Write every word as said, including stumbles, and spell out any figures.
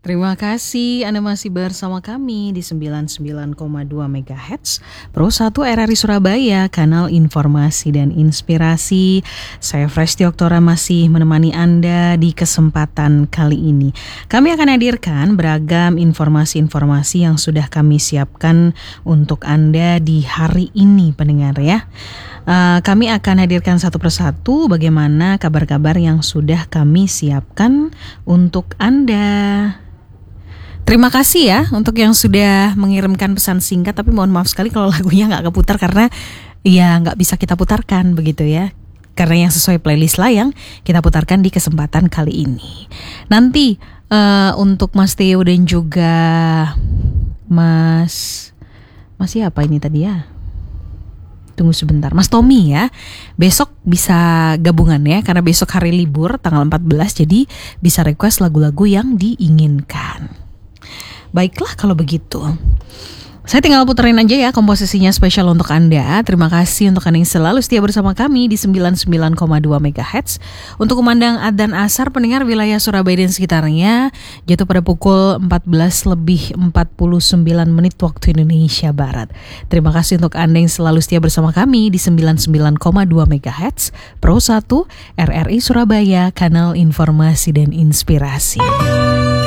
Terima kasih Anda masih bersama kami di sembilan puluh sembilan koma dua megahertz Pro satu R R I Surabaya, kanal informasi dan inspirasi. Saya Fresti Oktora masih menemani Anda di kesempatan kali ini. Kami akan hadirkan beragam informasi-informasi yang sudah kami siapkan untuk Anda di hari ini, pendengar ya. Uh, kami akan hadirkan satu persatu bagaimana kabar-kabar yang sudah kami siapkan untuk Anda. Terima kasih ya untuk yang sudah mengirimkan pesan singkat, tapi mohon maaf sekali kalau lagunya gak keputar karena ya gak bisa kita putarkan begitu ya. Karena yang sesuai playlist lah yang kita putarkan di kesempatan kali ini. Nanti uh, untuk Mas Theo dan juga Mas Mas siapa ini tadi ya? Tunggu sebentar, Mas Tommy ya. Besok bisa gabungan ya, karena besok hari libur tanggal empat belas, jadi bisa request lagu-lagu yang diinginkan. Baiklah kalau begitu, saya tinggal puterin aja ya komposisinya spesial untuk Anda. Terima kasih untuk Anda yang selalu setia bersama kami di sembilan puluh sembilan koma dua megahertz. Untuk kumandang adzan asar, pendengar wilayah Surabaya dan sekitarnya jatuh pada pukul empat belas lebih empat puluh sembilan menit waktu Indonesia Barat. Terima kasih untuk Anda yang selalu setia bersama kami di sembilan puluh sembilan koma dua megahertz Pro satu R R I Surabaya, kanal informasi dan inspirasi.